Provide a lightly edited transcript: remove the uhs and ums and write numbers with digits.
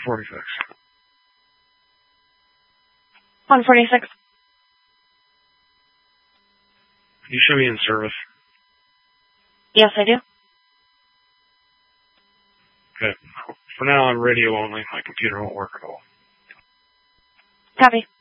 146. 146. Can you show me in service? Yes, I do. Okay. For now, I'm radio only. My computer won't work at all. Copy.